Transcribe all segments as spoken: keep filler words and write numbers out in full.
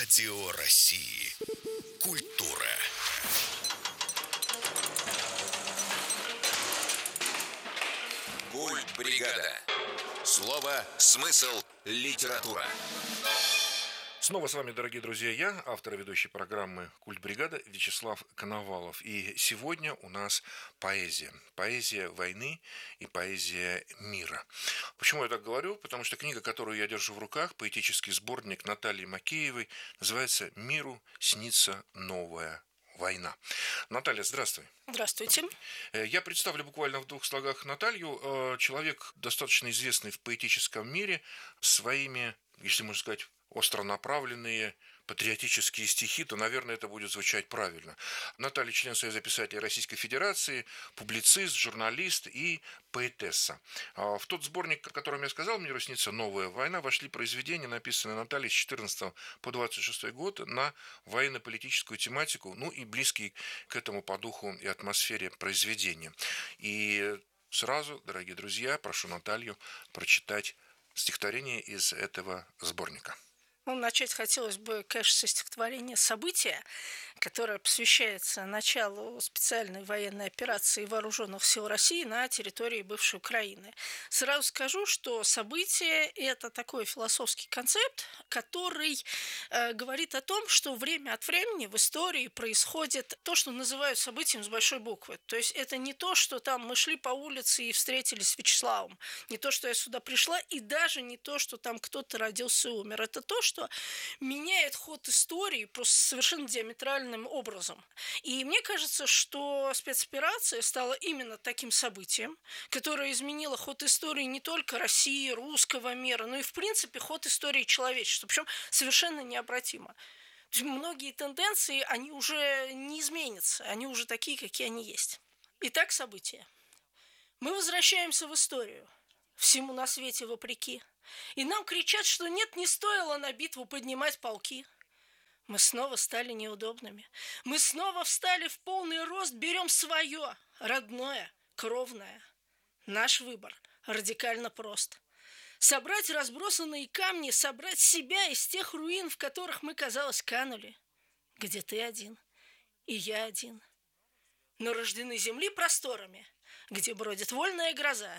Радио России. Культура. Культбригада. Слово, смысл, литература. Снова с вами, дорогие друзья, я, автор и ведущий программы «Культбригада» Вячеслав Коновалов. И сегодня у нас поэзия. Поэзия войны и поэзия мира. Почему я так говорю? Потому что книга, которую я держу в руках, поэтический сборник Натальи Макеевой, называется «Миру снится новая война». Наталья, здравствуй. Здравствуйте. Я представлю буквально в двух слогах Наталью. Человек, достаточно известный в поэтическом мире своими, если можно сказать, остронаправленные патриотические стихи, то, наверное, это будет звучать правильно. Наталья – член Союза писателей Российской Федерации, публицист, журналист и поэтесса. В тот сборник, о котором я сказал, «Миру снится новая война», вошли произведения, написанные Натальей с четырнадцатого по двадцать шестой год на военно-политическую тематику, ну и близкие к этому по духу и атмосфере произведения. И сразу, дорогие друзья, прошу Наталью прочитать стихотворение из этого сборника. Ну, начать хотелось бы, конечно, со стихотворения «События», которое посвящается началу специальной военной операции Вооруженных сил России на территории бывшей Украины. Сразу скажу, что «События» – это такой философский концепт, который э, говорит о том, что время от времени в истории происходит то, что называют событием с большой буквы. То есть это не то, что там мы шли по улице и встретились с Вячеславом, не то, что я сюда пришла, и даже не то, что там кто-то родился и умер. Это то, что что меняет ход истории просто совершенно диаметральным образом. И мне кажется, что спецоперация стала именно таким событием, которое изменило ход истории не только России, русского мира, но и, в принципе, ход истории человечества, причем совершенно необратимо. Многие тенденции, они уже не изменятся, они уже такие, какие они есть. Итак, события. Мы возвращаемся в историю, всему на свете вопреки. И нам кричат, что нет, не стоило на битву поднимать полки. Мы снова стали неудобными. Мы снова встали в полный рост, берем свое, родное, кровное. Наш выбор радикально прост. Собрать разбросанные камни, собрать себя из тех руин, в которых мы, казалось, канули. Где ты один, и я один. Но рождены земли просторами, где бродит вольная гроза.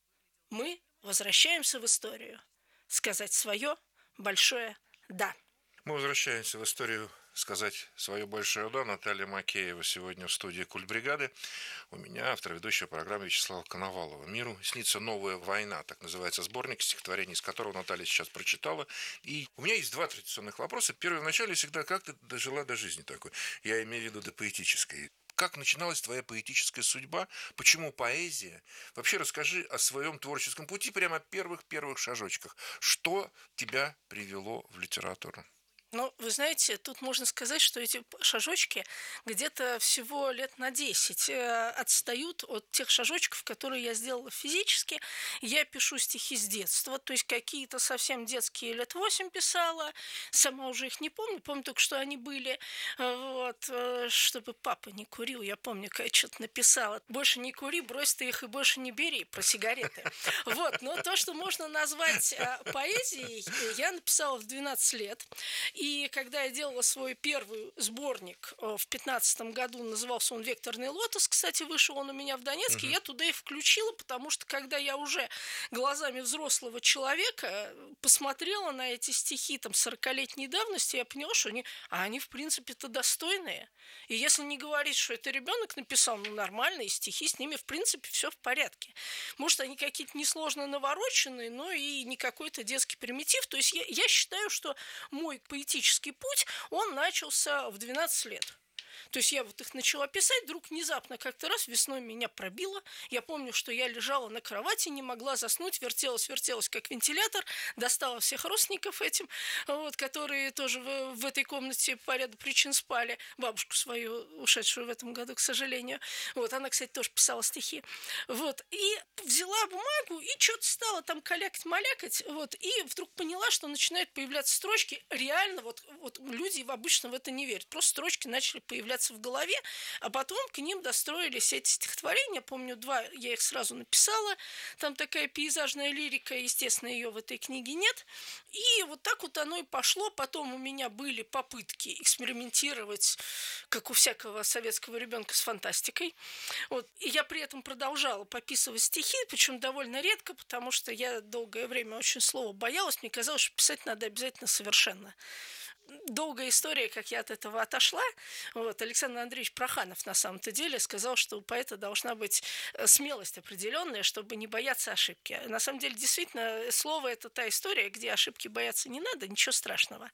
Мы возвращаемся в историю. Сказать свое большое «да». Мы возвращаемся в историю сказать свое большое «да». Наталья Макеева сегодня в студии «Культбригады». У меня автор ведущего программы Вячеслава Коновалова. «Миру снится новая война», так называется сборник стихотворений, из которого Наталья сейчас прочитала. И у меня есть два традиционных вопроса. Первый вначале всегда: как ты дожила до жизни такой? Я имею в виду до поэтической. Как начиналась твоя поэтическая судьба? Почему поэзия? Вообще расскажи о своем творческом пути, прямо о первых-первых шажочках. Что тебя привело в литературу? Ну, вы знаете, тут можно сказать, что эти шажочки где-то всего лет на десять отстают от тех шажочков, которые я сделала физически. Я пишу стихи с детства, то есть какие-то совсем детские лет восемь писала, сама уже их не помню, помню только, что они были, вот, чтобы папа не курил, я помню, как я что-то написала: больше не кури, брось ты их и больше не бери, про сигареты. Вот, но то, что можно назвать поэзией, я написала в двенадцать лет. И когда я делала свой первый сборник в пятнадцатом году, назывался он «Векторный лотос», кстати, вышел он у меня в Донецке, угу. Я туда и включила, потому что когда я уже глазами взрослого человека посмотрела на эти стихи там сорокалетней давности, я поняла, что они, а они в принципе-то достойные. И если не говорить, что это ребенок написал, ну нормальные стихи, с ними в принципе все в порядке. Может, они какие-то несложно навороченные, но и не какой-то детский примитив. То есть я, я считаю, что мой поэтический путь, он начался в двенадцать лет. То есть я вот их начала писать, вдруг внезапно как-то раз весной меня пробило. Я помню, что я лежала на кровати, не могла заснуть, вертелась, вертелась как вентилятор, достала всех родственников этим, вот, которые тоже в, в этой комнате по ряду причин спали. Бабушку свою, ушедшую в этом году, к сожалению. Вот, она, кстати, тоже писала стихи. Вот, и взяла бумагу и что-то стала там калякать-малякать, вот, и вдруг поняла, что начинают появляться строчки. Реально, вот, вот люди обычно в это не верят. Просто строчки начали появляться появляться в голове, а потом к ним достроились эти стихотворения. Помню, два, я их сразу написала. Там такая пейзажная лирика, естественно, ее в этой книге нет. И вот так вот оно и пошло. Потом у меня были попытки экспериментировать, как у всякого советского ребенка, с фантастикой. Вот. И я при этом продолжала пописывать стихи, причем довольно редко, потому что я долгое время очень слова боялась. Мне казалось, что писать надо обязательно совершенно. Долгая история, как я от этого отошла. Вот, Александр Андреевич Проханов на самом-то деле сказал, что у поэта должна быть смелость определенная, чтобы не бояться ошибки. На самом деле, действительно, слово – это та история, где ошибки бояться не надо, ничего страшного.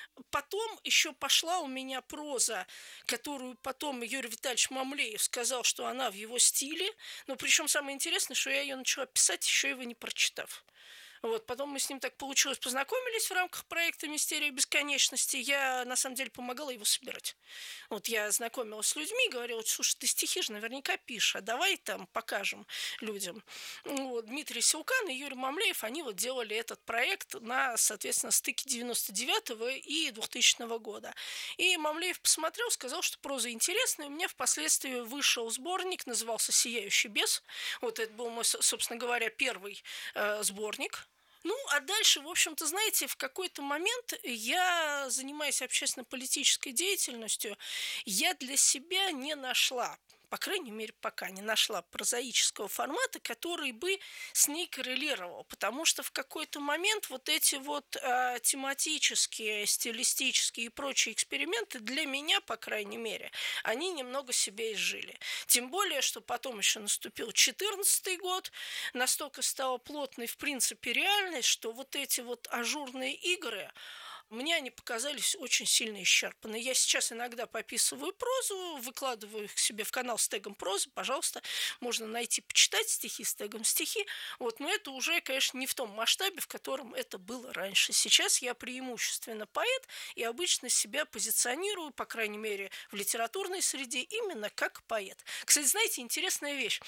Потом еще пошла у меня проза, которую потом Юрий Витальевич Мамлеев сказал, что она в его стиле. Но причем самое интересное, что я ее начала писать, еще его не прочитав. Вот, потом мы с ним так получилось, познакомились в рамках проекта «Мистерия бесконечности». Я, на самом деле, помогала его собирать. Вот я знакомилась с людьми, говорила: слушай, ты стихи же наверняка пишешь, а давай там покажем людям. Вот, Дмитрий Силкан и Юрий Мамлеев, они вот делали этот проект на, соответственно, стыке девяносто девятого и двухтысячного года. И Мамлеев посмотрел, сказал, что проза интересная. У меня впоследствии вышел сборник, назывался «Сияющий бес». Вот это был мой, собственно говоря, первый э, сборник. Ну, а дальше, в общем-то, знаете, в какой-то момент я, занимаясь общественно-политической деятельностью, я для себя не нашла, по крайней мере, пока не нашла прозаического формата, который бы с ней коррелировал. Потому что в какой-то момент вот эти вот э, тематические, стилистические и прочие эксперименты для меня, по крайней мере, они немного себя изжили. Тем более, что потом еще наступил четырнадцатый год, настолько стала плотной, в принципе, реальность, что вот эти вот ажурные игры, мне они показались очень сильно исчерпаны. Я сейчас иногда пописываю прозу, выкладываю их к себе в канал с тегом прозы. Пожалуйста, можно найти, почитать стихи с тегом стихи. Вот, но это уже, конечно, не в том масштабе, в котором это было раньше. Сейчас я преимущественно поэт и обычно себя позиционирую, по крайней мере, в литературной среде, именно как поэт. Кстати, знаете, интересная вещь.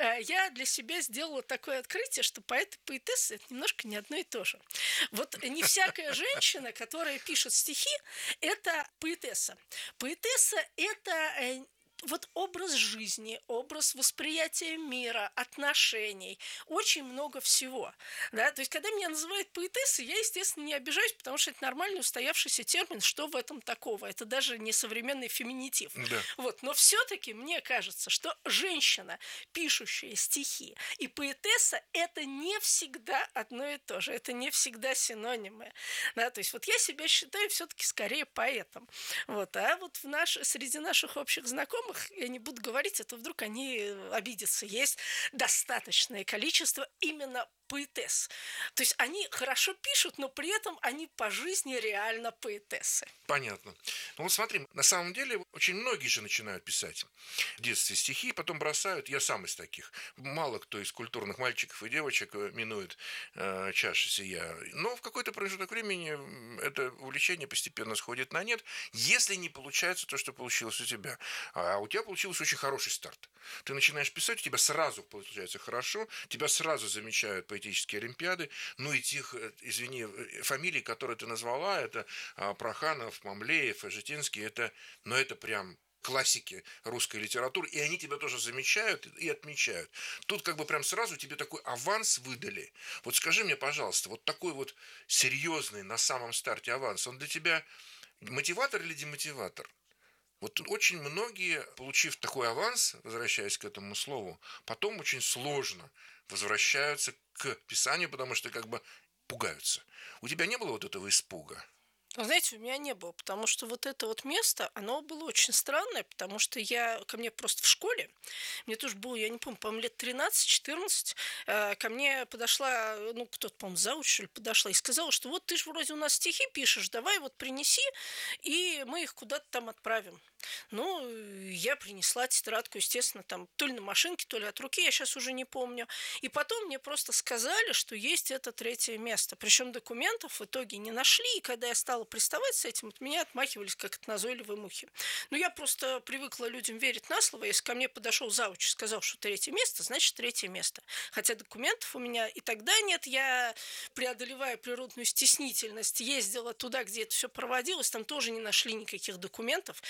Я для себя сделала такое открытие, что поэт и поэтесса – это немножко не одно и то же. Вот не всякая женщина, которая которая пишет стихи, это поэтесса. Поэтесса – это вот образ жизни, образ восприятия мира, отношений, очень много всего. Да? То есть, когда меня называют поэтессой, я, естественно, не обижаюсь, потому что это нормальный устоявшийся термин, что в этом такого? Это даже не современный феминитив. Да. Вот. Но все-таки мне кажется, что женщина, пишущая стихи, и поэтесса – это не всегда одно и то же, это не всегда синонимы. Да? То есть, вот я себя считаю все-таки скорее поэтом. Вот. А вот в наш, среди наших общих знакомых, я не буду говорить, а то вдруг они обидятся. Есть достаточное количество именно поэтесс. То есть они хорошо пишут, но при этом они по жизни реально поэтессы. Понятно. Ну вот смотри, на самом деле очень многие же начинают писать в детстве стихи, потом бросают. Я сам из таких. Мало кто из культурных мальчиков и девочек минует э, чаши сия. Но в какой-то промежуток времени это увлечение постепенно сходит на нет, если не получается то, что получилось у тебя. А у тебя получился очень хороший старт. Ты начинаешь писать, у тебя сразу получается хорошо, тебя сразу замечают поэтические олимпиады, ну и тех, извини, фамилий, которые ты назвала, это Проханов, Мамлеев, Житинский, это, ну это прям классики русской литературы, и они тебя тоже замечают и отмечают. Тут как бы прям сразу тебе такой аванс выдали. Вот скажи мне, пожалуйста, вот такой вот серьезный на самом старте аванс, он для тебя мотиватор или демотиватор? Вот очень многие, получив такой аванс, возвращаясь к этому слову, потом очень сложно возвращаются к писанию, потому что как бы пугаются. У тебя не было вот этого испуга? Но, знаете, у меня не было, потому что вот это вот место, оно было очень странное, потому что я, ко мне просто в школе, мне тоже было, я не помню, по-моему, лет тринадцать-четырнадцать, э, ко мне подошла, ну, кто-то, по-моему, зауч, что ли, подошла и сказала, что вот ты же вроде у нас стихи пишешь, давай вот принеси, и мы их куда-то там отправим. Ну, я принесла тетрадку, естественно, там, то ли на машинке, то ли от руки, я сейчас уже не помню. И потом мне просто сказали, что есть это третье место. Причем документов в итоге не нашли, и когда я стала приставать с этим, от меня отмахивались, как от назойливой мухи. Ну, я просто привыкла людям верить на слово. Если ко мне подошел зауч и сказал, что третье место, значит, третье место. Хотя документов у меня и тогда нет. Я, преодолевая природную стеснительность, ездила туда, где это все проводилось, там тоже не нашли никаких документов. Вот.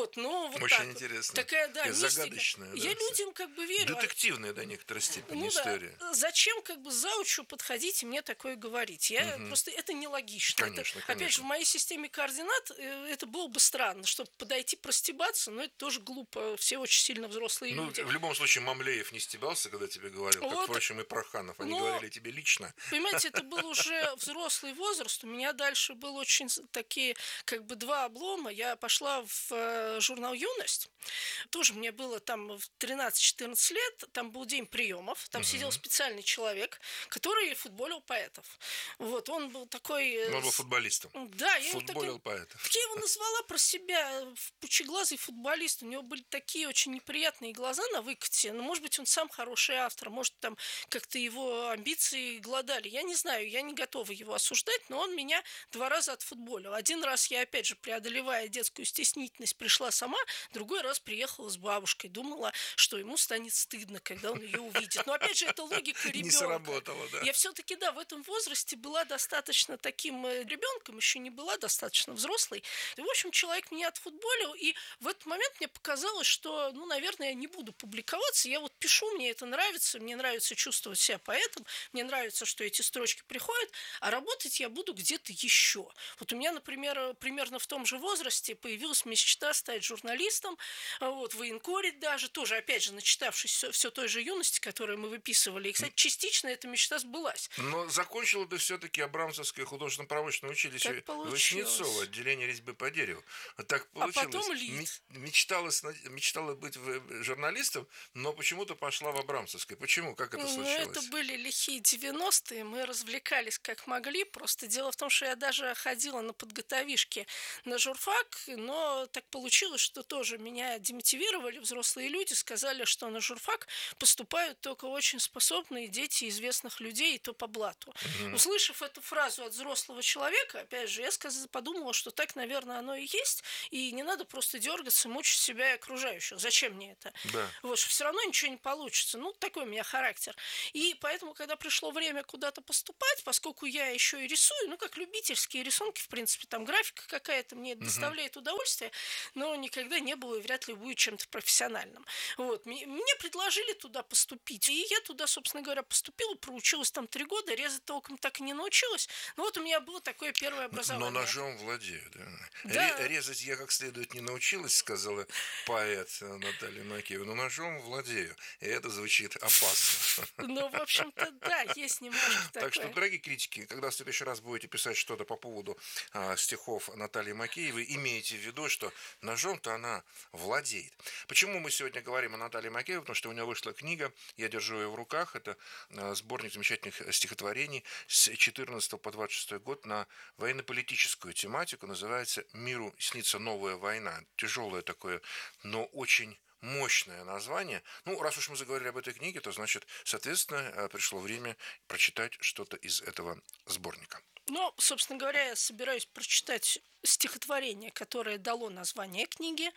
Вот, ну, вот Очень так интересно. Вот. Такая, да, мистика. Загадочная. Я да, людям как бы верю. Детективная до некоторой степени ну, история. Да. Зачем как бы заучу подходить и мне такое говорить? Я Угу. просто, это нелогично. Конечно, это, конечно. Опять же, в моей системе координат это было бы странно, чтобы подойти простебаться, но это тоже глупо. Все очень сильно взрослые ну, люди. В любом случае, Мамлеев не стебался, когда тебе говорил, вот, как, впрочем, и Проханов. Они но, говорили тебе лично. Понимаете, это был уже взрослый возраст. У меня дальше был очень такие, как бы, два облома. Я пошла в журнал «Юность». Тоже мне было там в тринадцать-четырнадцать лет. Там был день приемов. Там угу. сидел специальный человек, который футболил поэтов. Вот, он был такой... Он был футболистом. Да, я футболил такой... поэтов. Я его назвала про себя пучеглазый футболист. У него были такие очень неприятные глаза на выкате. Но, может быть, он сам хороший автор. Может, там как-то его амбиции голодали. Я не знаю, я не готова его осуждать, но он меня два раза отфутболил. Один раз я, опять же, преодолевая детскую стеснительность, пришла сама, другой раз приехала с бабушкой. Думала, что ему станет стыдно, когда он ее увидит. Но, опять же, это логика ребенка. Не сработало, да. Я все-таки, да, в этом возрасте была достаточно таким ребенком, еще не была достаточно взрослой. И, в общем, человек меня отфутболил, и в этот момент мне показалось, что, ну, наверное, я не буду публиковаться. Я вот пишу, мне это нравится, мне нравится чувствовать себя поэтом, мне нравится, что эти строчки приходят, а работать я буду где-то еще. Вот у меня, например, примерно в том же возрасте появилась мечта стать журналистом, вот, военкорить даже, тоже, опять же, начитавшись все, все той же юности, которую мы выписывали. И, кстати, частично эта мечта сбылась. Но закончила ты все-таки Абрамцевское художественно-промышленное училище Васнецова, отделение резьбы по дереву. Так получилось. А потом ЛИТ. Мечтала, мечтала быть журналистом, но почему-то пошла в Абрамцевское. Почему? Как это случилось? Ну, это были лихие девяностые, мы развлекались как могли. Просто дело в том, что я даже ходила на подготовишки на журфак, но так получилось, что тоже меня демотивировали взрослые люди, сказали, что на журфак поступают только очень способные дети известных людей, и то по блату. Угу. Услышав эту фразу от взрослого человека, опять же, я сказала, подумала, что так, наверное, оно и есть, и не надо просто дергаться, мучить себя и окружающих. Зачем мне это? Да. Вот, все равно ничего не получится. Ну, такой у меня характер. И поэтому, когда пришло время куда-то поступать, поскольку я еще и рисую, ну, как любительские рисунки, в принципе, там графика какая-то мне угу. доставляет удовольствие, но никогда не было и вряд ли будет чем-то профессиональным. Вот. Мне предложили туда поступить, и я туда, собственно говоря, поступила, проучилась там три года, резать толком так и не научилась. Ну, вот у меня было такое первое образование. Но ножом владею, да. да. Резать я как следует не научилась, сказала поэт Наталья Макеева, но ножом владею, и это звучит опасно. Ну, в общем-то, да, есть немножко такое. Так что, дорогие критики, когда в следующий раз будете писать что-то по поводу а, стихов Натальи Макеевой, имейте в виду, что ножом-то она владеет. Почему мы сегодня говорим о Наталье Макеевой? Потому что у нее вышла книга, я держу ее в руках, это а, сборник замечательных стихотворений с четырнадцатого по двадцать шестой год на военно-политическую тематику, называется «Миру снится новая война». Тяжелое такое, но очень мощное название. Ну, раз уж мы заговорили об этой книге, то, значит, соответственно, пришло время прочитать что-то из этого сборника. Ну, собственно говоря, я собираюсь прочитать стихотворение, которое дало название книге.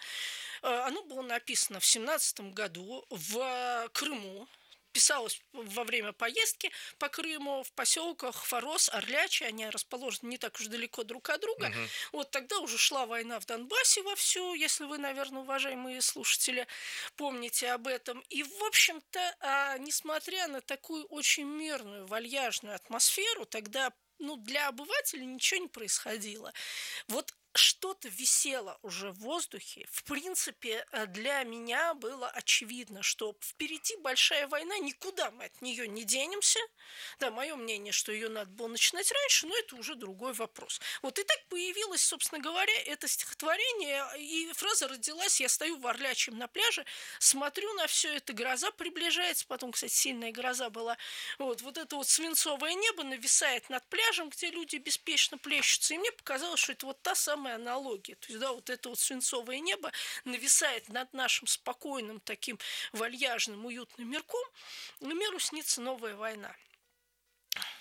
Оно было написано в семнадцатом году в Крыму. Писалось во время поездки по Крыму в поселках Форос, Орлячи. Они расположены не так уж далеко друг от друга. Uh-huh. Вот тогда уже шла война в Донбассе вовсю, если вы, наверное, уважаемые слушатели, помните об этом. И, в общем-то, а, несмотря на такую очень мирную, вальяжную атмосферу, тогда ну, для обывателя ничего не происходило. Вот что-то висело уже в воздухе. В принципе, для меня было очевидно, что впереди большая война, никуда мы от нее не денемся. Да, мое мнение, что ее надо было начинать раньше, но это уже другой вопрос. Вот и так появилось, собственно говоря, это стихотворение, и фраза родилась: я стою в Орлячьем на пляже, смотрю на все это, гроза приближается, потом, кстати, сильная гроза была. Вот, вот это вот свинцовое небо нависает над пляжем, где люди беспечно плещутся, и мне показалось, что это вот та самая аналогия. То есть, да, вот это вот свинцовое небо нависает над нашим спокойным, таким вальяжным, уютным мирком, но миру снится новая война.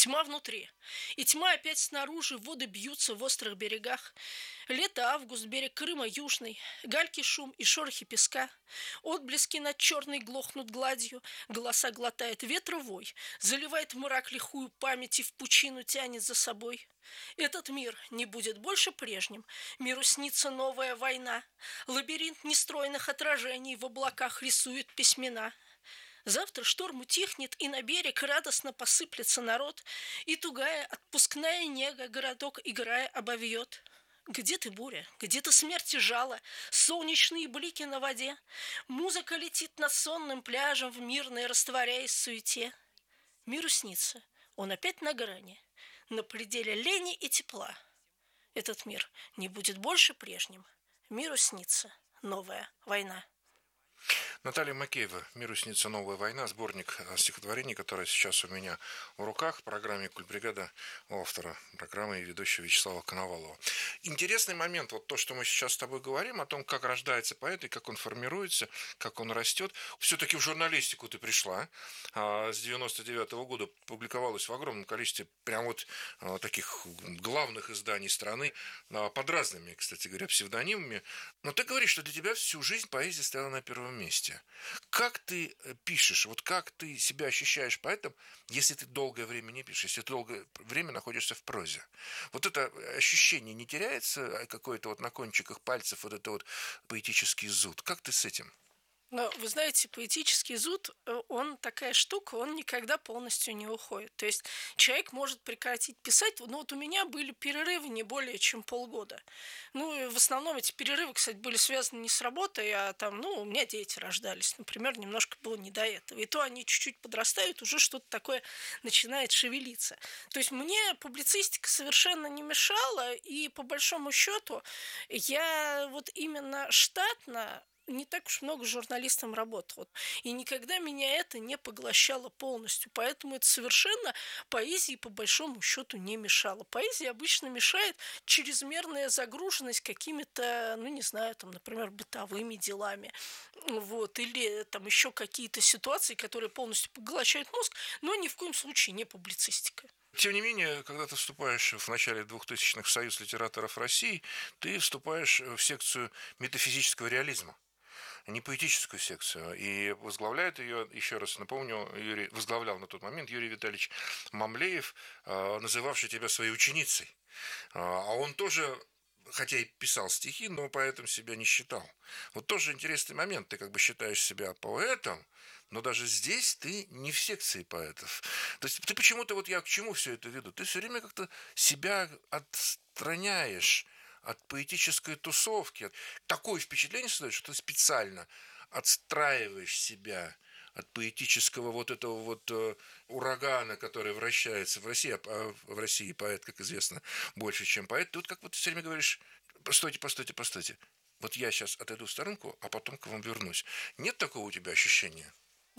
Тьма внутри. И тьма опять снаружи, воды бьются в острых берегах. Лето, август, берег Крыма южный, гальки шум и шорохи песка. Отблески над черной глохнут гладью, голоса глотает ветра вой, заливает мрак лихую память и в пучину тянет за собой. Этот мир не будет больше прежним, миру снится новая война. Лабиринт нестройных отражений в облаках рисует письмена. Завтра шторм утихнет, и на берег радостно посыплется народ, и тугая отпускная нега городок, играя, обовьет. Где ты, буря? Где ты, смерть и жало? Солнечные блики на воде. Музыка летит над сонным пляжем, в мирной растворяясь в суете. Миру снится, он опять на грани, на пределе лени и тепла. Этот мир не будет больше прежним. Миру снится новая война. Наталья Макеева «Миру снится новая война», сборник стихотворений, который сейчас у меня в руках в программе «Культбригада» у автора программы и ведущего Вячеслава Коновалова. Интересный момент, вот то, что мы сейчас с тобой говорим, о том, как рождается поэт и как он формируется, как он растет. Все-таки в журналистику ты пришла. С девяносто девятого года публиковалась в огромном количестве прям вот таких главных изданий страны, под разными, кстати говоря, псевдонимами. Но ты говоришь, что для тебя всю жизнь поэзия стояла на первом месте. Как ты пишешь, вот как ты себя ощущаешь поэтом, если ты долгое время не пишешь, если ты долгое время находишься в прозе? Вот это ощущение не теряется какое-то вот на кончиках пальцев, вот это вот поэтический зуд? Как ты с этим? Но, вы знаете, поэтический зуд, он такая штука, он никогда полностью не уходит. То есть человек может прекратить писать, но вот у меня были перерывы не более чем полгода. Ну, и в основном эти перерывы, кстати, были связаны не с работой, а там, ну, у меня дети рождались, например, немножко было не до этого. И то они чуть-чуть подрастают, уже что-то такое начинает шевелиться. То есть мне публицистика совершенно не мешала, и по большому счету я вот именно штатно не так уж много журналистом работал. И никогда меня это не поглощало полностью. Поэтому это совершенно поэзии по большому счету не мешало. Поэзии обычно мешает чрезмерная загруженность какими-то, ну не знаю, там, например, бытовыми делами. Вот, или там еще какие-то ситуации, которые полностью поглощают мозг, но ни в коем случае не публицистика. Тем не менее, когда ты вступаешь в начале двухтысячных в Союз литераторов России, ты вступаешь в секцию метафизического реализма, не поэтическую секцию. И возглавляет ее, еще раз напомню, Юрий, возглавлял на тот момент Юрий Витальевич Мамлеев, называвший тебя своей ученицей. А он тоже, хотя и писал стихи, но поэтом себя не считал. Вот тоже интересный момент. Ты как бы считаешь себя поэтом, но даже здесь ты не в секции поэтов. То есть ты почему-то, вот я к чему все это веду, ты все время как-то себя отстраняешь от поэтической тусовки. Такое впечатление создает, что ты специально отстраиваешь себя от поэтического вот этого вот э, урагана, который вращается в России. А в России поэт, как известно, больше, чем поэт. Ты вот как вот все время говоришь: постойте, постойте, постойте. Вот я сейчас отойду в сторонку, а потом к вам вернусь. Нет такого у тебя ощущения?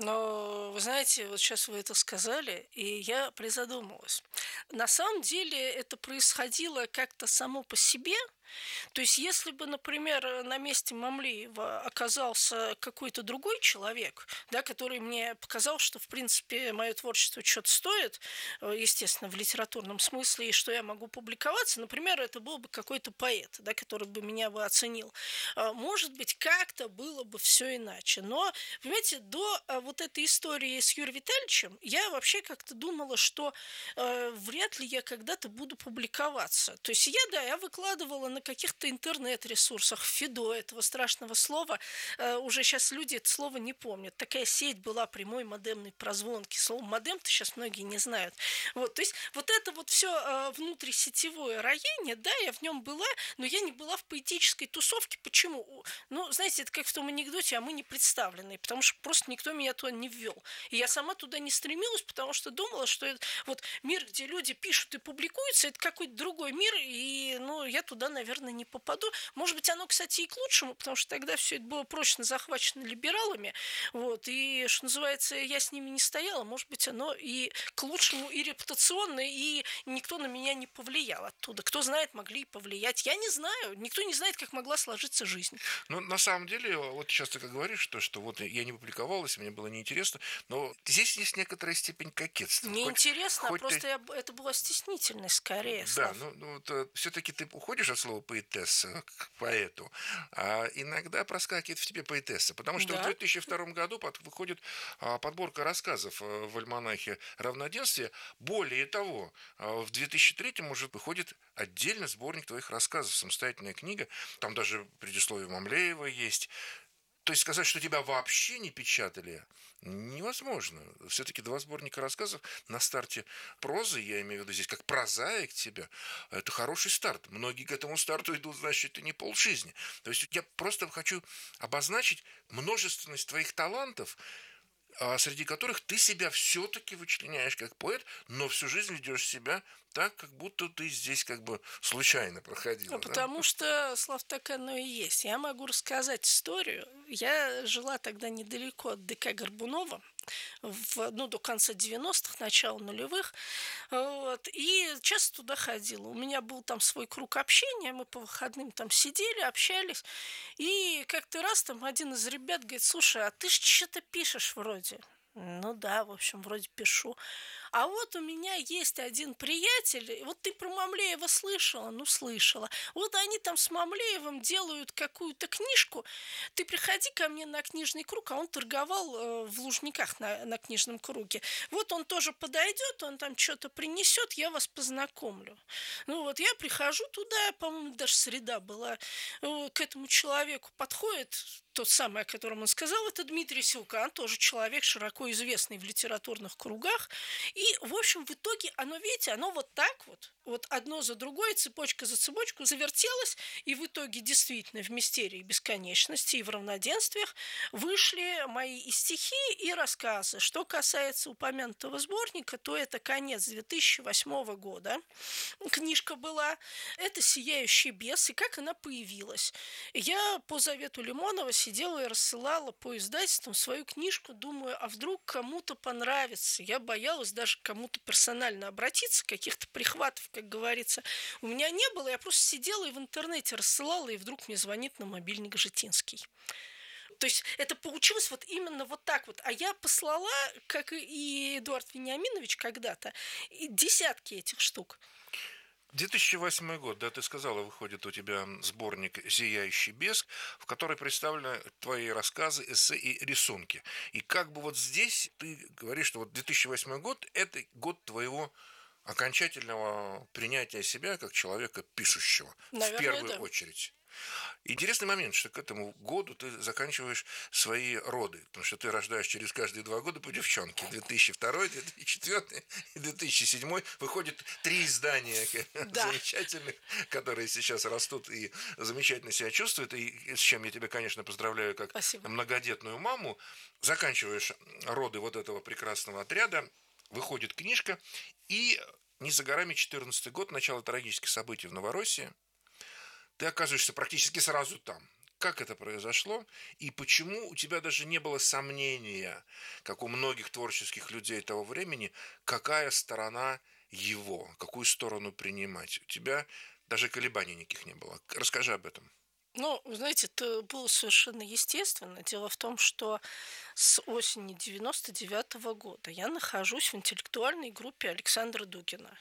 Но, вы знаете, вот сейчас вы это сказали, и я призадумалась. На самом деле это происходило как-то само по себе. То есть, если бы, например, на месте Мамлеева оказался какой-то другой человек, да, который мне показал, что, в принципе, мое творчество что-то стоит, естественно, в литературном смысле, и что я могу публиковаться, например, это был бы какой-то поэт, да, который бы меня бы оценил. Может быть, как-то было бы все иначе. Но, понимаете, до вот этой истории с Юрием Витальевичем я вообще как-то думала, что э, вряд ли я когда-то буду публиковаться. То есть я, да, я выкладывала на каких-то интернет-ресурсах, Фидо, этого страшного слова, э, уже сейчас люди это слово не помнят. Такая сеть была прямой модемной прозвонки. Слово модем-то сейчас многие не знают. Вот, то есть вот это вот все э, внутрисетевое роение, да, я в нем была, но я не была в поэтической тусовке. Почему? Ну, знаете, это как в том анекдоте, а мы не представлены, потому что просто никто меня туда не ввел. И я сама туда не стремилась, потому что думала, что это, вот мир, где люди пишут и публикуются, это какой-то другой мир, и, ну, я туда, наверное, не попаду. Может быть, оно, кстати, и к лучшему, потому что тогда все это было прочно захвачено либералами. Вот, и, что называется, я с ними не стояла. Может быть, оно и к лучшему, и репутационно, и никто на меня не повлиял оттуда. Кто знает, могли и повлиять. Я не знаю. Никто не знает, как могла сложиться жизнь. Ну, на самом деле, вот сейчас ты как говоришь, что, что вот я не публиковалась, мне было неинтересно, но здесь есть некоторая степень кокетства. Неинтересно, хоть, а просто ты... я, это была стеснительность скорее. Да, ну, ну вот, все-таки ты уходишь от слова поэтесса к поэту, а иногда проскакивает в тебе поэтесса, потому что да? В две тысячи втором году под, выходит а, подборка рассказов а, в альманахе «Равноденствие». Более того, а, в две тысячи третьем уже выходит отдельно сборник твоих рассказов, самостоятельная книга, там даже предисловие Мамлеева есть. То есть сказать, что тебя вообще не печатали, невозможно. Все-таки два сборника рассказов на старте прозы, я имею в виду здесь как прозаик тебя, это хороший старт. Многие к этому старту идут, значит, это не полжизни. То есть я просто хочу обозначить множественность твоих талантов, среди которых ты себя все-таки вычленяешь как поэт, но всю жизнь ведешь себя так, как будто ты здесь как бы случайно проходила. Ну, да? Потому что, Слав, так оно и есть. Я могу рассказать историю. Я жила тогда недалеко от ДК Горбунова, в, ну, до конца девяностых, начала нулевых, вот, и часто туда ходила. У меня был там свой круг общения, мы по выходным там сидели, общались, и как-то раз там один из ребят говорит: слушай, а ты ж что-то пишешь вроде. Ну да, в общем, вроде пишу. А вот у меня есть один приятель, вот ты про Мамлеева слышала? Ну, слышала. Вот они там с Мамлеевым делают какую-то книжку. Ты приходи ко мне на книжный круг, а он торговал э, в Лужниках на, на книжном круге. Вот он тоже подойдет, он там что-то принесет, я вас познакомлю. Ну вот я прихожу туда, по-моему, даже среда была, э, к этому человеку подходит тот самый, о котором он сказал, это Дмитрий Силкан, тоже человек, широко известный в литературных кругах. И, в общем, в итоге оно, видите, оно вот так вот, вот одно за другое, цепочка за цепочку завертелось, и в итоге действительно в «Мистерии бесконечности» и в «Равноденствиях» вышли мои и стихи, и рассказы. Что касается упомянутого сборника, то это конец две тысячи восьмого года. Книжка была. Это «Сияющий бес». И как она появилась? Я по завету Лимонова сидела и рассылала по издательствам свою книжку, думаю, а вдруг кому-то понравится. Я боялась даже к кому-то персонально обратиться, каких-то прихватов, как говорится, у меня не было. Я просто сидела и в интернете рассылала, и вдруг мне звонит на мобильник Житинский. То есть это получилось вот именно вот так вот. А я послала, как и Эдуард Вениаминович когда-то, десятки этих штук. две тысячи восьмой год, да, ты сказала, выходит у тебя сборник «Сияющий бес», в который представлены твои рассказы, эссе и рисунки. И как бы вот здесь ты говоришь, что вот две тысячи восьмой год – это год твоего окончательного принятия себя как человека пишущего, наверное, в первую да. очередь. Интересный момент, что к этому году ты заканчиваешь свои роды, потому что ты рождаешь через каждые два года по девчонке. две тысячи второй, две тысячи четвёртый и две тысячи седьмой выходит три издания да. замечательных, которые сейчас растут и замечательно себя чувствуют, и с чем я тебя, конечно, поздравляю как Спасибо. многодетную маму. Заканчиваешь роды вот этого прекрасного отряда, выходит книжка, и не за горами четырнадцатый год, начало трагических событий в Новороссии. Ты оказываешься практически сразу там. Как это произошло? И почему у тебя даже не было сомнения, как у многих творческих людей того времени, какая сторона его, какую сторону принимать? У тебя даже колебаний никаких не было. Расскажи об этом. Ну, знаете, это было совершенно естественно. Дело в том, что с осени девяносто девятого года я нахожусь в интеллектуальной группе Александра Дугина.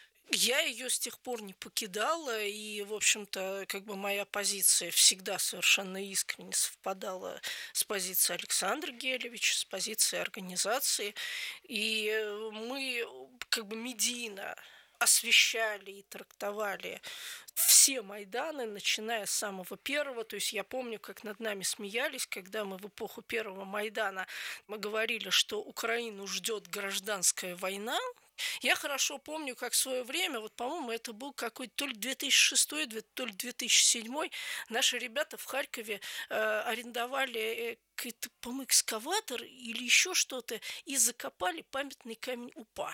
Я ее с тех пор не покидала, и, в общем-то, как бы моя позиция всегда совершенно искренне совпадала с позицией Александра Гелевича, с позицией организации. И мы как бы медийно освещали и трактовали все Майданы, начиная с самого первого. То есть я помню, как над нами смеялись, когда мы в эпоху первого Майдана мы говорили, что Украину ждет гражданская война. Я хорошо помню, как в свое время, вот, по-моему, это был какой-то то ли две тысячи шестой, то ли две тысячи седьмой, наши ребята в Харькове э, арендовали э, какой-то, по-моему, экскаватор или еще что-то и закопали памятный камень УПА.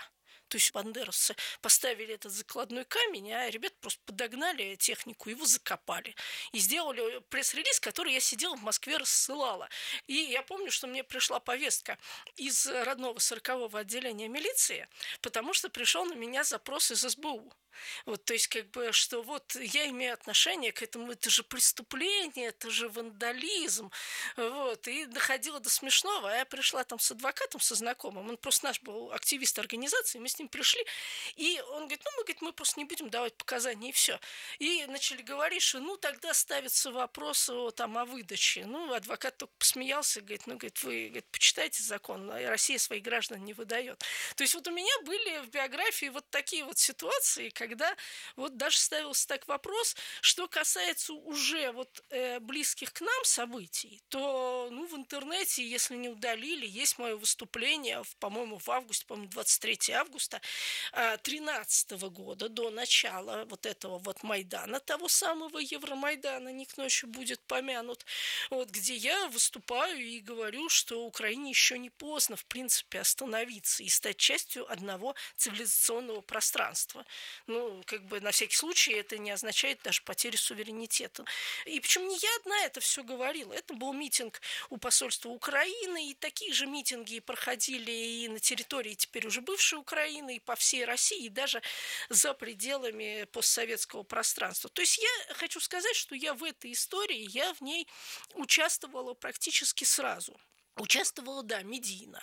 То есть бандеровцы поставили этот закладной камень, а ребята просто подогнали технику, его закопали. И сделали пресс-релиз, который я сидела в Москве, рассылала. И я помню, что мне пришла повестка из родного сорокового отделения милиции, потому что пришел на меня запрос из эс бэ у. Вот, то есть, как бы, что вот я имею отношение к этому, это же преступление, это же вандализм, вот, и доходило до смешного, а я пришла там с адвокатом, со знакомым, он просто наш был активист организации, мы с ним пришли, и он говорит, ну, мы, говорит, мы просто не будем давать показания, и все. И начали говорить, что, ну, тогда ставится вопрос о, там, о выдаче. Ну, адвокат только посмеялся, говорит, ну, говорит, вы, говорит, почитайте закон, Россия своих граждан не выдает. То есть, вот у меня были в биографии вот такие вот ситуации, когда вот даже ставился так вопрос, что касается уже вот э, близких к нам событий, то, ну, в интернете, если не удалили, есть мое выступление, в, по-моему, в августе, по-моему, двадцать третьего августа тринадцатого года, до начала вот этого вот Майдана, того самого Евромайдана, никто еще будет помянут, вот, где я выступаю и говорю, что Украине еще не поздно, в принципе, остановиться и стать частью одного цивилизационного пространства. Ну, как бы на всякий случай это не означает даже потери суверенитета. И причем не я одна это все говорила. Это был митинг у посольства Украины, и такие же митинги проходили и на территории теперь уже бывшей Украины, и по всей России, и даже за пределами постсоветского пространства. То есть я хочу сказать, что я в этой истории, я в ней участвовала практически сразу. Участвовала, да, медийно.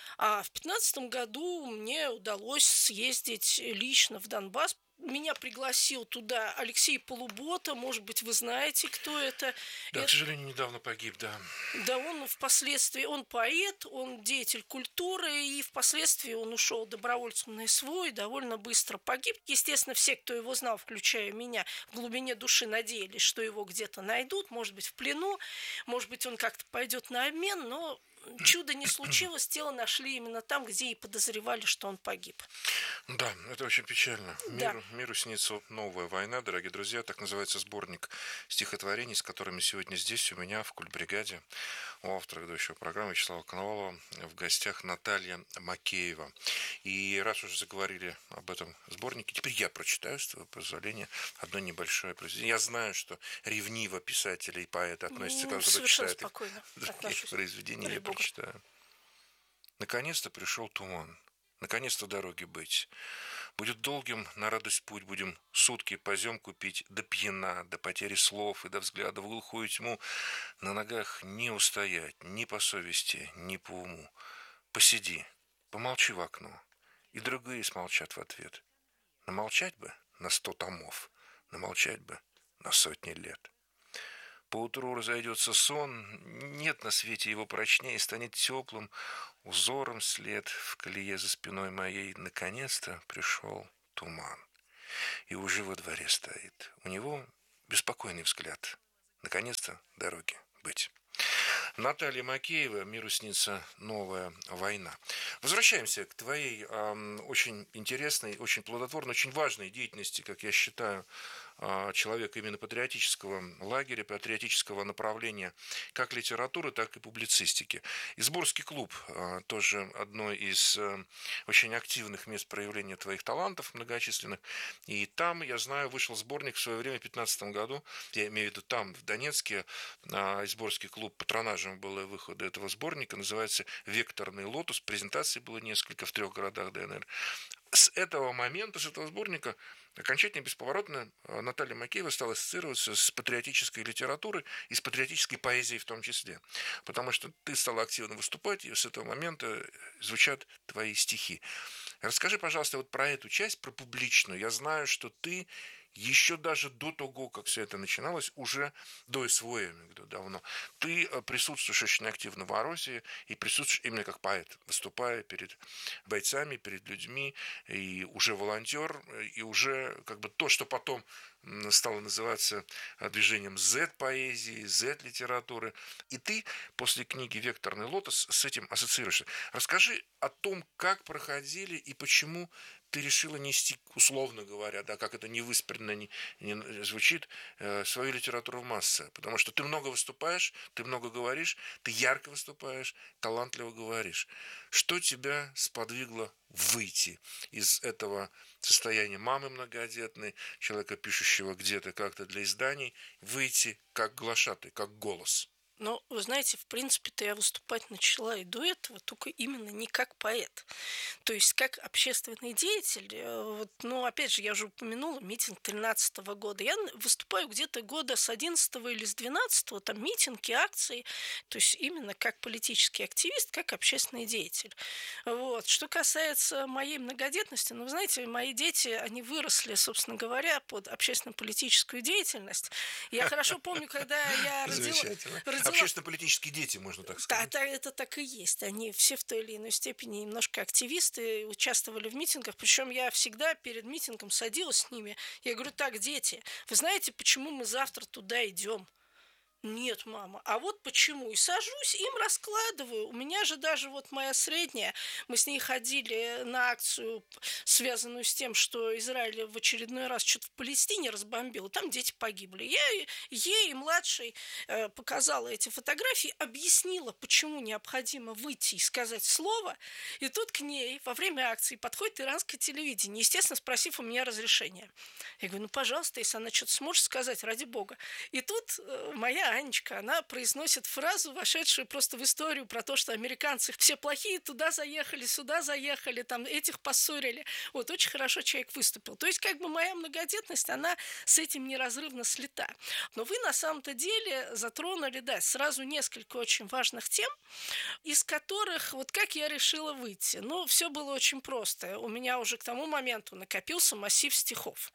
А в пятнадцатом году мне удалось съездить лично в Донбасс. Меня пригласил туда Алексей Полубота, может быть, вы знаете, кто это. Да, это... к сожалению, недавно погиб, да. Да, он впоследствии, он поэт, он деятель культуры, и впоследствии он ушел добровольцем на эс вэ о и довольно быстро погиб. Естественно, все, кто его знал, включая меня, в глубине души надеялись, что его где-то найдут, может быть, в плену, может быть, он как-то пойдет на обмен, но чудо не случилось, тело нашли именно там, где и подозревали, что он погиб. Да, это очень печально. Да. Миру, миру снится новая война, дорогие друзья. Так называется сборник стихотворений, с которыми сегодня здесь у меня в Культбригаде у автора ведущего программы Вячеслава Коновалова в гостях Наталья Макеева. И раз уже заговорили об этом сборнике, теперь я прочитаю, с твоего позволения, одно небольшое произведение. Я знаю, что ревниво писатели и поэты относятся к тому, кто читает спокойно их произведения, я прочитаю. Наконец-то пришел туман. Наконец-то дороги быть. Будет долгим на радость путь, будем сутки поземку пить до пьяна, до потери слов и до взгляда в глухую тьму. На ногах не устоять ни по совести, ни по уму. Посиди, помолчи в окно, и другие смолчат в ответ. Намолчать бы на сто томов, намолчать бы на сотни лет. Поутру разойдется сон, нет на свете его прочнее, станет теплым узором след в колее за спиной моей. Наконец-то пришел туман, и уже во дворе стоит. У него беспокойный взгляд. Наконец-то дороги быть. Наталья Макеева, «Миру снится новая война». Возвращаемся к твоей э, очень интересной, очень плодотворной, очень важной деятельности, как я считаю, э, человека именно патриотического лагеря, патриотического направления, как литературы, так и публицистики. Изборский клуб э, тоже одно из э, очень активных мест проявления твоих талантов многочисленных. И там, я знаю, вышел сборник в свое время, в две тысячи пятнадцатом году, я имею в виду там, в Донецке, э, Изборский клуб патронажем было выхода этого сборника, называется «Векторный лотос». Презентаций было несколько в трех городах дэ эн эр. С этого момента, с этого сборника, окончательно бесповоротно Наталья Макеева стала ассоциироваться с патриотической литературой и с патриотической поэзией в том числе. Потому что ты стала активно выступать, и с этого момента звучат твои стихи. Расскажи, пожалуйста, вот про эту часть, про публичную. Я знаю, что ты еще даже до того, как все это начиналось, уже до эс вэ о, я имею в виду, давно, ты присутствуешь очень активно в Орозе и присутствуешь именно как поэт, выступая перед бойцами, перед людьми, и уже волонтер, и уже как бы то, что потом стало называться движением зет-поэзии, зет-литературы. И ты после книги «Векторный лотос» с этим ассоциируешься. Расскажи о том, как проходили и почему ты решила нести, условно говоря, да, как это невыспренно не, не звучит, э, свою литературу в массы. Потому что ты много выступаешь, ты много говоришь, ты ярко выступаешь, талантливо говоришь. Что тебя сподвигло выйти из этого состояния мамы многодетной, человека, пишущего где-то как-то для изданий, выйти как глашатай, как голос? Но, вы знаете, в принципе-то я выступать начала и до этого, только именно не как поэт. То есть как общественный деятель, э, вот, ну, опять же, я уже упомянула митинг тринадцатого года. Я выступаю где-то года с одиннадцатого или с двенадцатого, там митинги, акции, то есть именно как политический активист, как общественный деятель. Вот. Что касается моей многодетности, ну, вы знаете, мои дети, они выросли, собственно говоря, под общественно-политическую деятельность. Я хорошо помню, когда я родила... Общественно-политические дети, можно так сказать. Да, это так и есть. Они все в той или иной степени немножко активисты, участвовали в митингах. Причем я всегда перед митингом садилась с ними. Я говорю: так, дети, вы знаете, почему мы завтра туда идем? Нет, мама. А вот почему. И сажусь, им раскладываю. У меня же даже вот моя средняя, мы с ней ходили на акцию, связанную с тем, что Израиль в очередной раз что-то в Палестине разбомбил. Там дети погибли. Я ей, младшей, показала эти фотографии, объяснила, почему необходимо выйти и сказать слово. И тут к ней во время акции подходит иранское телевидение, естественно, спросив у меня разрешения. Я говорю: ну, пожалуйста, если она что-то сможет сказать, ради бога. И тут моя Анечка, она произносит фразу, вошедшую просто в историю, про то, что американцы все плохие, туда заехали, сюда заехали, там этих поссорили. Вот, очень хорошо человек выступил. То есть, как бы моя многодетность, она с этим неразрывно слита. Но вы на самом-то деле затронули, да, сразу несколько очень важных тем, из которых, вот как я решила выйти. Ну, все было очень просто. У меня уже к тому моменту накопился массив стихов.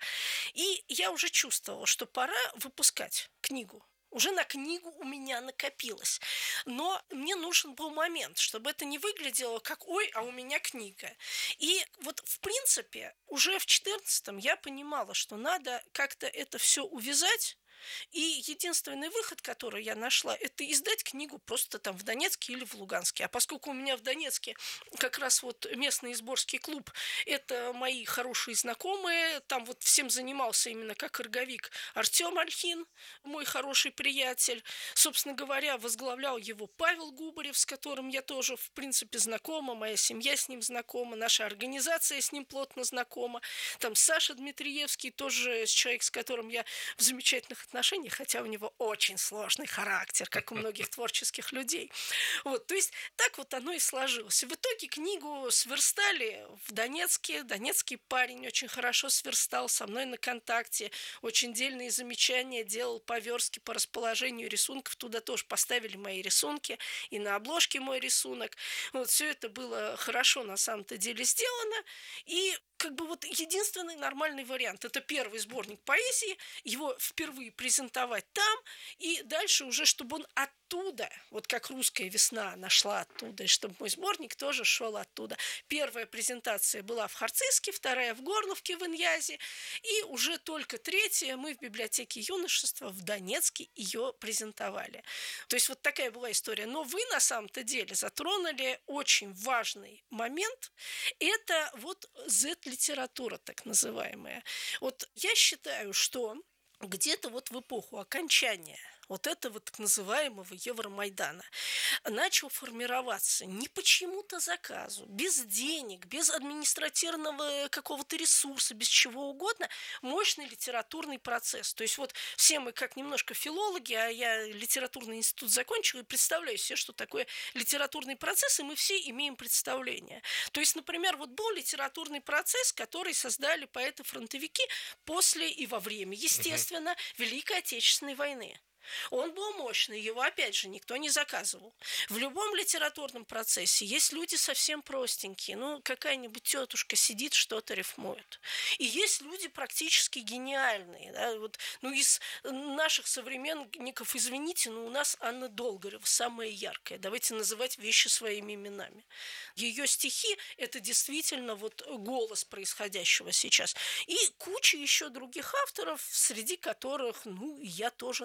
И я уже чувствовала, что пора выпускать книгу. Уже на книгу у меня накопилось. Но мне нужен был момент, чтобы это не выглядело как: ой, а у меня книга. И вот, в принципе, уже в четырнадцатом я понимала, что надо как-то это все увязать. И единственный выход, который я нашла, это издать книгу просто там в Донецке или в Луганске. А поскольку у меня в Донецке как раз вот местный сборский клуб, это мои хорошие знакомые, там вот всем занимался именно как орговик Артем Альхин, мой хороший приятель. Собственно говоря, возглавлял его Павел Губарев, с которым я тоже, в принципе, знакома, моя семья с ним знакома, наша организация с ним плотно знакома. Там Саша Дмитриевский, тоже человек, с которым я в замечательных отношениях, хотя у него очень сложный характер, как у многих творческих людей. Вот, то есть так вот оно и сложилось. В итоге книгу сверстали в Донецке. Донецкий парень очень хорошо сверстал со мной на контакте. Очень дельные замечания делал по-верски по расположению рисунков. Туда тоже поставили мои рисунки. И на обложке мой рисунок. Вот, все это было хорошо на самом-то деле сделано. И как бы вот единственный нормальный вариант — это первый сборник поэзии, его впервые презентовать там, и дальше уже, чтобы он оттуда, вот как «Русская весна» нашла оттуда, и чтобы мой сборник тоже шел оттуда. Первая презентация была в Харциске, вторая в Горловке в Иньязе, и уже только третья мы в библиотеке юношества в Донецке ее презентовали. То есть вот такая была история. Но вы на самом-то деле затронули очень важный момент. Это вот зет-литература, так называемая. Вот я считаю, что где-то вот в эпоху окончания вот этого так называемого Евромайдана начал формироваться не по чему-то заказу, без денег, без административного какого-то ресурса, без чего угодно, мощный литературный процесс. То есть вот все мы как немножко филологи, а я литературный институт закончила, и представляю себе, что такое литературный процесс, и мы все имеем представление. То есть, например, вот был литературный процесс, который создали поэты-фронтовики после и во время, естественно, Великой Отечественной войны. Он был мощный, его, опять же, никто не заказывал. В любом литературном процессе есть люди совсем простенькие. Ну, какая-нибудь тетушка сидит, что-то рифмует. И есть люди практически гениальные. Да? Вот, ну, из наших современников, извините, но у нас Анна Долгорева самая яркая. Давайте называть вещи своими именами. Ее стихи – это действительно вот голос происходящего сейчас. И куча еще других авторов, среди которых, ну, я тоже нахожусь.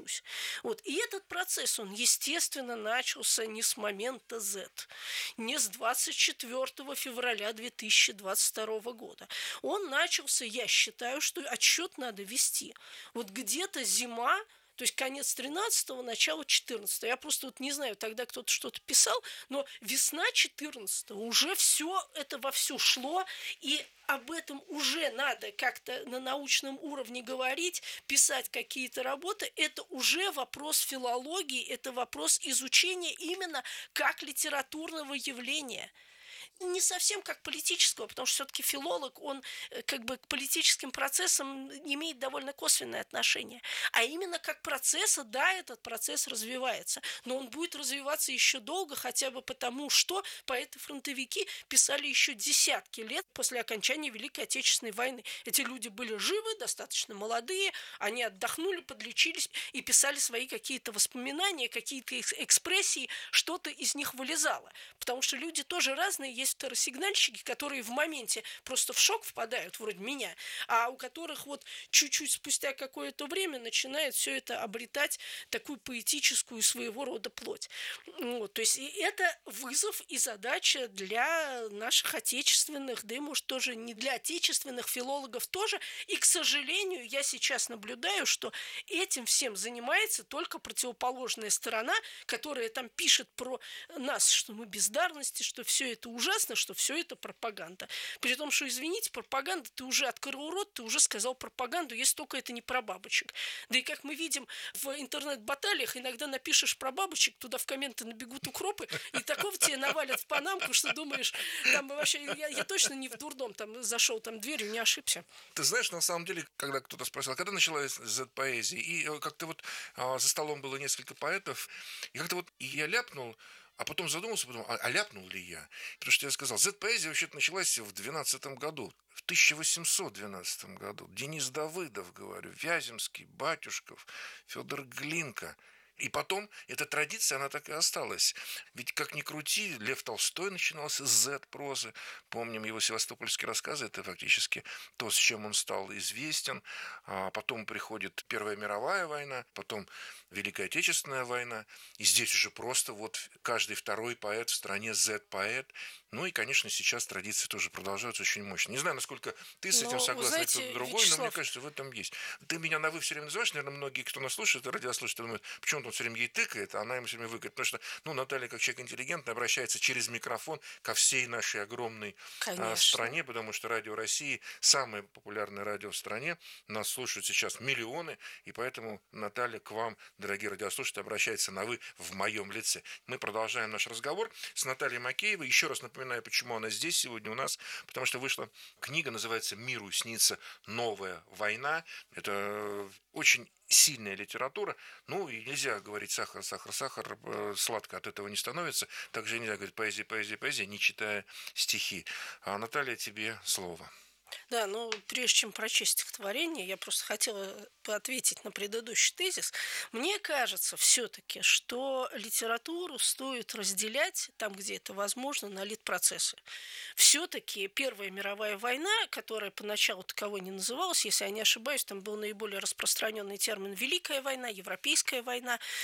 нахожусь. Вот. И этот процесс, он, естественно, начался не с момента Z, не с двадцать четвёртого февраля две тысячи двадцать второго года. Он начался, я считаю, что отсчет надо вести. Вот где-то зима, то есть конец тринадцатого, начало четырнадцатого. Я просто вот не знаю, тогда кто-то что-то писал, но весна четырнадцатого уже все это вовсю шло, и об этом уже надо как-то на научном уровне говорить, писать какие-то работы. Это уже вопрос филологии, это вопрос изучения именно как литературного явления. Не совсем как политического, потому что все-таки филолог, он как бы к политическим процессам имеет довольно косвенное отношение. А именно как процесса, да, этот процесс развивается. Но он будет развиваться еще долго, хотя бы потому, что поэты-фронтовики писали еще десятки лет после окончания Великой Отечественной войны. Эти люди были живы, достаточно молодые, они отдохнули, подлечились и писали свои какие-то воспоминания, какие-то экспрессии, что-то из них вылезало. Потому что люди тоже разные, есть второсигнальщики, которые в моменте просто в шок впадают, вроде меня, а у которых вот чуть-чуть спустя какое-то время начинает все это обретать такую поэтическую своего рода плоть. Вот, то есть это вызов и задача для наших отечественных, да и, может, тоже не для отечественных филологов тоже. И, к сожалению, я сейчас наблюдаю, что этим всем занимается только противоположная сторона, которая там пишет про нас, что мы бездарности, что все это ужасно, что все это пропаганда. При том, что, извините, пропаганда, ты уже открыл рот, ты уже сказал пропаганду, если только это не про бабочек. Да и как мы видим в интернет-баталиях, иногда напишешь про бабочек, туда в комменты набегут укропы, и такого тебе навалят в панамку, что думаешь, там вообще, я, я точно не в дурдом там зашел там дверью, не ошибся. Ты знаешь, на самом деле, когда кто-то спросил, когда началась Z-поэзия, и как-то вот а, за столом было несколько поэтов, и как-то вот и я ляпнул, а потом задумался, подумал, а, а ляпнул ли я? Потому что я сказал, Z-поэзия вообще-то началась в двенадцатом году, в тысяча восемьсот двенадцатом году. Денис Давыдов, говорю, Вяземский, Батюшков, Федор Глинка. И потом эта традиция, она так и осталась. Ведь, как ни крути, Лев Толстой начинался с Z-прозы. Помним его севастопольские рассказы. Это фактически то, с чем он стал известен. А потом приходит Первая мировая война, потом Великая Отечественная война. И здесь уже просто вот каждый второй поэт в стране Z-поэт. Ну и, конечно, сейчас традиции тоже продолжаются очень мощно. Не знаю, насколько ты с этим согласен, или кто-то другой, Вячеслав, но мне кажется, в этом есть. Ты меня на «вы» все время называешь, наверное, многие, кто нас слушает, радиослушатели, думают, почему он все время ей тыкает, а она ему все время выкает. Потому что, ну, Наталья, как человек интеллигентный, обращается через микрофон ко всей нашей огромной а, стране, потому что Радио России самое популярное радио в стране. Нас слушают сейчас миллионы, и поэтому Наталья к вам, дорогие радиослушатели, обращается на «вы» в моем лице. Мы продолжаем наш разговор с Натальей Макеевой. Еще раз напоминаю, Напоминаю, почему она здесь сегодня у нас, потому что вышла книга, называется «Миру снится новая война». Это очень сильная литература. Ну, и нельзя говорить сахар, сахар, сахар, сладко от этого не становится. Также нельзя говорить поэзия, поэзия, поэзия, не читая стихи. А, Наталья, тебе слово. Да, но прежде чем прочесть стихотворение, я просто хотела ответить на предыдущий тезис. Мне кажется все-таки, что литературу стоит разделять, там, где это возможно, на литпроцессы. Все-таки Первая мировая война, которая поначалу таковой не называлась, если я не ошибаюсь, там был наиболее распространенный термин «Великая война», «Европейская война».